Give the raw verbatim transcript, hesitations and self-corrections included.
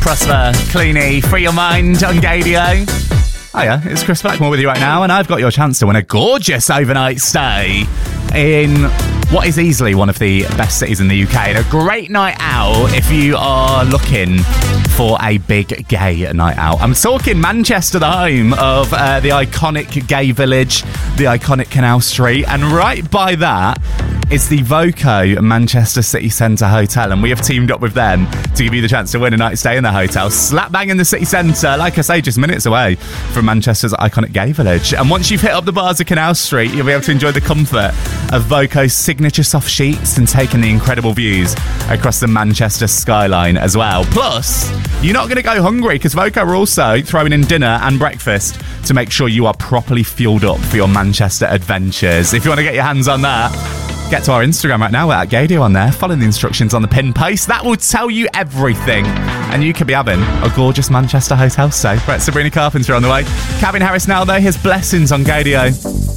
Prosper, Cleany, Free Your Mind on Gadio. Hiya, it's Chris Blackmore with you right now, and I've got your chance to win a gorgeous overnight stay in what is easily one of the best cities in the U K. And a great night out if you are looking for a big gay night out. I'm talking Manchester, the home of uh, the iconic gay village, the iconic Canal Street, and right by that is the Voco Manchester City Centre Hotel, and we have teamed up with them to give you the chance to win a night stay in the hotel, slap bang in the city centre, like I say, just minutes away from Manchester's iconic gay village. And once you've hit up the bars of Canal Street, you'll be able to enjoy the comfort of Voco's signature soft sheets and take in the incredible views across the Manchester skyline as well. Plus, you're not going to go hungry because Voco are also throwing in dinner and breakfast to make sure you are properly fueled up for your Manchester adventures. If you want to get your hands on that, get to our Instagram right now. We're at Gadio on there. Follow the instructions on the pin post. That will tell you everything. And you could be having a gorgeous Manchester hotel stay. Right, Sabrina Carpenter on the way. Calvin Harris now, though. His blessings on Gadio.